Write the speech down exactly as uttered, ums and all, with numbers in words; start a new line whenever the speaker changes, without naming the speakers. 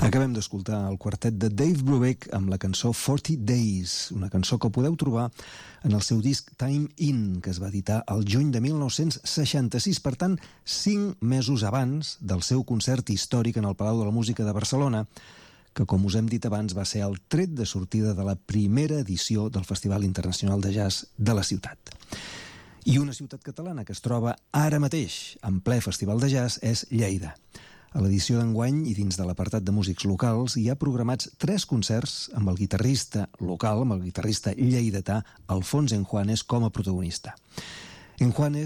Acabem d'escoltar el quartet de Dave Brubeck amb la cançó forty days, una cançó que podeu trobar en el seu disc Time In, que es va editar el juny de mil nou-cents seixanta-sis, per tant, cinc mesos abans del seu concert històric en el Palau de la Música de Barcelona, que, com us hem dit abans, va ser el tret de sortida de la primera edició del Festival Internacional de Jazz de la ciutat. I una ciutat catalana que es troba ara mateix en ple Festival de Jazz és Lleida. A l'edició d'enguany i dins de l'apartat de músics locals hi ha programats tres concerts amb el guitarrista local, amb el guitarrista lleidatà Alfons Enjuanes com a protagonista. Enjuanes